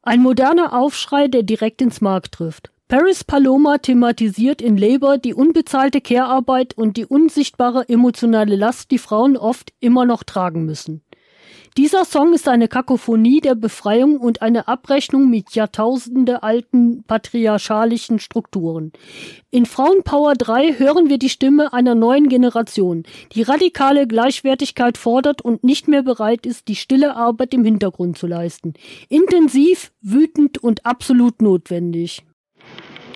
Ein moderner Aufschrei, der direkt ins Mark trifft. Paris Paloma thematisiert in Labor die unbezahlte Care-Arbeit und die unsichtbare emotionale Last, die Frauen oft immer noch tragen müssen. Dieser Song ist eine Kakophonie der Befreiung und eine Abrechnung mit jahrtausendealten patriarchalischen Strukturen. In Frauenpower 3 hören wir die Stimme einer neuen Generation, die radikale Gleichwertigkeit fordert und nicht mehr bereit ist, die stille Arbeit im Hintergrund zu leisten. Intensiv, wütend und absolut notwendig.